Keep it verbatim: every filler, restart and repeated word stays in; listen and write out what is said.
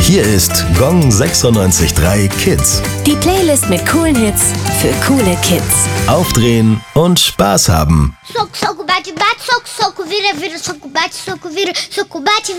Hier ist Gong sechsundneunzig Komma drei Kids. Die Playlist mit coolen Hits für coole Kids. Aufdrehen und Spaß haben. Soco, soco, bate, bate, soco, soco, vira, vira, soco, bate, soco, vira, soco, bate,